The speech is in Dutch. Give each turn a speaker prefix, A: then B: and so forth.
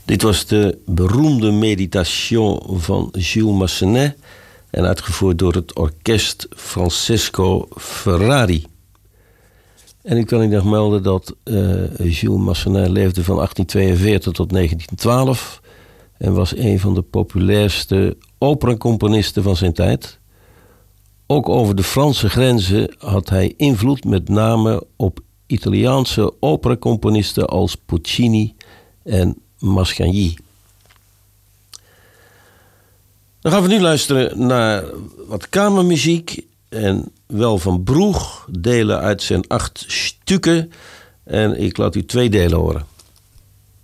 A: Dit was de beroemde Meditation van Jules Massenet en uitgevoerd door het orkest Francesco Ferrari. En ik kan u nog melden dat Jules Massenet leefde van 1842 tot 1912 en was een van de populairste operacomponisten van zijn tijd. Ook over de Franse grenzen had hij invloed, met name op Italiaanse operacomponisten als Puccini en Mascagni. Dan gaan we nu luisteren naar wat kamermuziek en wel van Broeg, delen uit zijn 8 stukken. En ik laat u 2 delen horen.